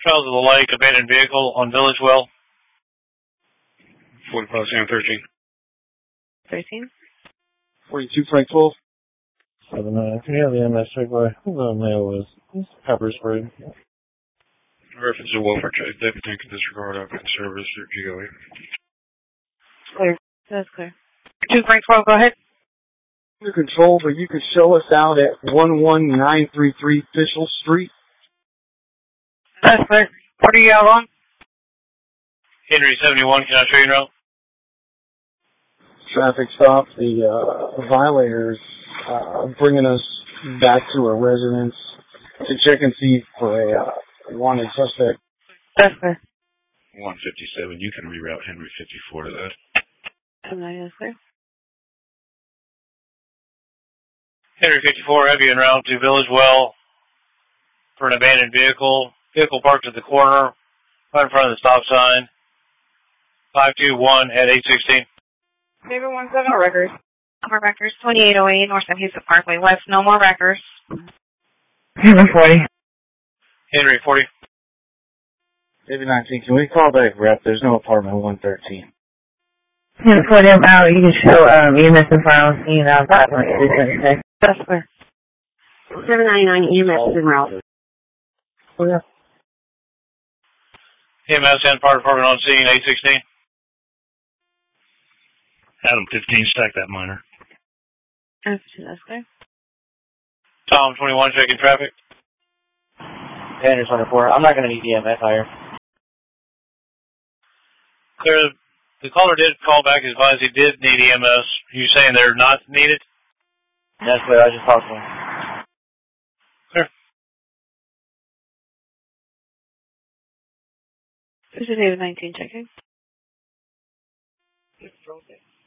Trails of the Lake, abandoned vehicle on Village Well. 45 Sam 13. 13. 42 Frank 12. 7-9. Can you have the MS check by who the male was? Pepper spray. Reference to welfare check. Deputy can disregard outbound service or GOE. Clear. That's clear. 2 Frank 12, go ahead. Your control, but you could show us out at 11933 Fishel Street. That's clear. What are you out on? Henry 71, can I show you route? Traffic stop. The violators bringing us back to our residence to check and see for a wanted suspect. That's clear. 157, you can reroute Henry 54 to that. 7-9, that's clear. Henry 54, have you en route to Village Well for an abandoned vehicle. Vehicle parked at the corner, right in front of the stop sign. 521 at 816. David 17, no records. No more records. 2808 North San Houston Parkway West. No more records. Henry 40. Henry 40. David 19, can we call back rep? There's no apartment 113. Henry 40, I'm out. You can show EMS in front of me and I'll talk to you. That's clear. 799 EMS is en route. Yeah. EMS and fire department on scene, 816. Adam 15, stack that minor. That's clear. Tom 21, checking traffic. Henry 24, I'm not going to need EMS hire. Clear. The caller did call back, advised he did need EMS. You saying they're not needed? That's clear, I just talked to him. Clear. This is David 19 checking.